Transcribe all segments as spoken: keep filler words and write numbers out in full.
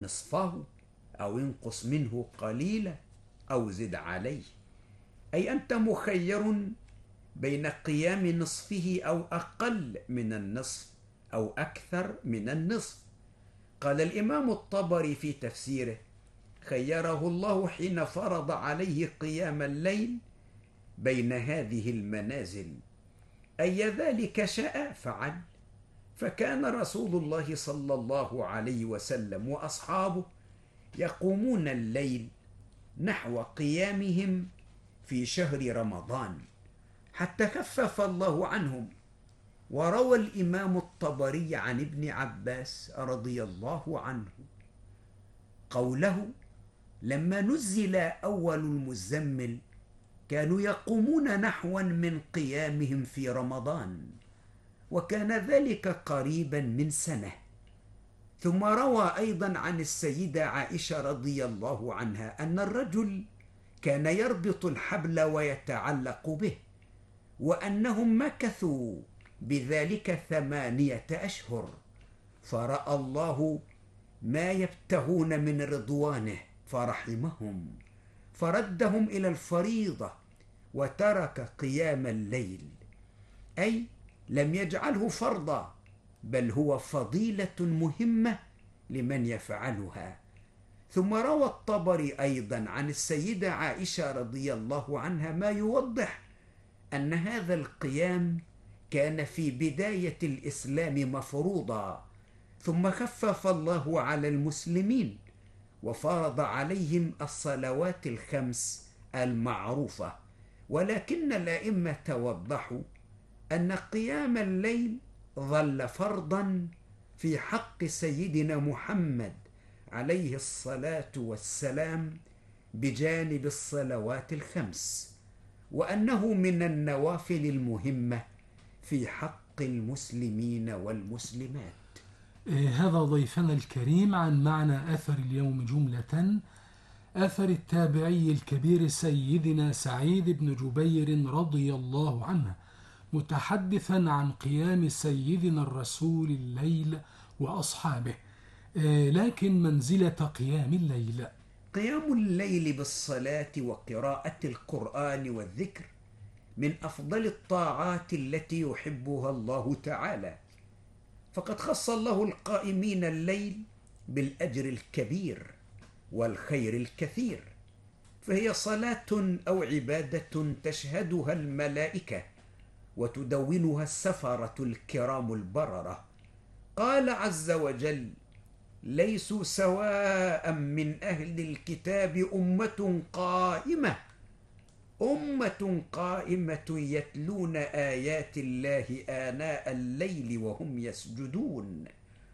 نصفه أو انقص منه قليلا أو زد عليه، أي أنت مخير بين قيام نصفه أو أقل من النصف أو أكثر من النصف. قال الإمام الطبري في تفسيره: خيره الله حين فرض عليه قيام الليل بين هذه المنازل، أي ذلك شاء فعل. فكان رسول الله صلى الله عليه وسلم وأصحابه يقومون الليل نحو قيامهم في شهر رمضان حتى خفف الله عنهم. وروى الإمام الطبري عن ابن عباس رضي الله عنه قوله: لما نزل أول المزمل كانوا يقومون نحوا من قيامهم في رمضان، وكان ذلك قريبا من سنة. ثم روى أيضا عن السيدة عائشة رضي الله عنها أن الرجل كان يربط الحبل ويتعلق به، وأنهم مكثوا بذلك ثمانية أشهر، فرأى الله ما يبتغون من رضوانه فرحمهم، فردهم إلى الفريضة وترك قيام الليل، أي لم يجعله فرضا، بل هو فضيلة مهمة لمن يفعلها. ثم روى الطبري أيضا عن السيدة عائشة رضي الله عنها ما يوضح أن هذا القيام كان في بداية الإسلام مفروضا، ثم خفف الله على المسلمين وفرض عليهم الصلوات الخمس المعروفة. ولكن الأئمة وضحوا أن قيام الليل ظل فرضا في حق سيدنا محمد عليه الصلاة والسلام بجانب الصلوات الخمس، وأنه من النوافل المهمة في حق المسلمين والمسلمات. هذا ضيفنا الكريم عن معنى أثر اليوم جملة. أثر التابعي الكبير سيدنا سعيد بن جبير رضي الله عنه متحدثا عن قيام سيدنا الرسول الليل وأصحابه، لكن منزلة قيام الليل. قيام الليل بالصلاة وقراءة القرآن والذكر من أفضل الطاعات التي يحبها الله تعالى، فقد خص الله القائمين الليل بالأجر الكبير والخير الكثير، فهي صلاة أو عبادة تشهدها الملائكة وتدونها السفرة الكرام البررة. قال عز وجل: ليسوا سواء من أهل الكتاب أمة قائمة أمة قائمة يتلون آيات الله آناء الليل وهم يسجدون.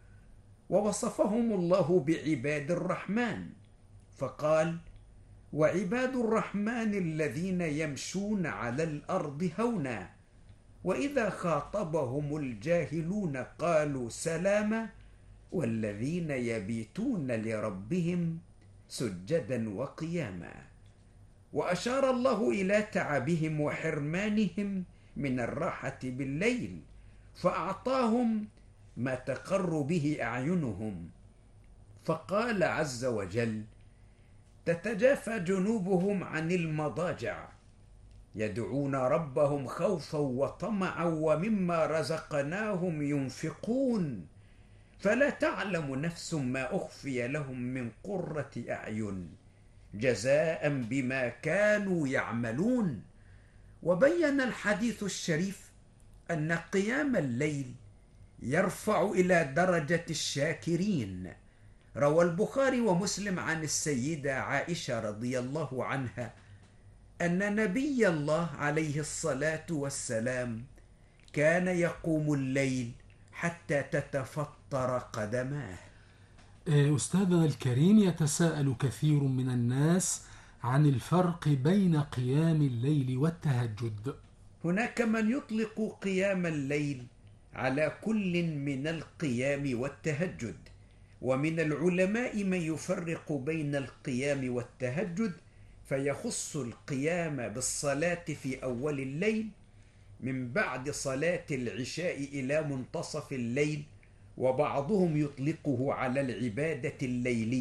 ووصفهم الله بعباد الرحمن فقال: وعباد الرحمن الذين يمشون على الأرض هونا وإذا خاطبهم الجاهلون قالوا سلاما والذين يبيتون لربهم سجدا وقياما. وأشار الله إلى تعبهم وحرمانهم من الراحة بالليل، فأعطاهم ما تقر به أعينهم، فقال عز وجل: تتجافى جنوبهم عن المضاجع يدعون ربهم خوفا وطمعا ومما رزقناهم ينفقون فلا تعلم نفس ما أخفي لهم من قرة أعين جزاء بما كانوا يعملون. وبين الحديث الشريف أن قيام الليل يرفع إلى درجة الشاكرين. روى البخاري ومسلم عن السيدة عائشة رضي الله عنها أن نبي الله عليه الصلاة والسلام كان يقوم الليل حتى تتفطر قدماه. أستاذنا الكريم، يتساءل كثير من الناس عن الفرق بين قيام الليل والتهجد. هناك من يطلق قيام الليل على كل من القيام والتهجد، ومن العلماء من يفرق بين القيام والتهجد فيخص القيام بالصلاة في أول الليل من بعد صلاة العشاء إلى منتصف الليل، وبعضهم يطلقه على العبادة الليلية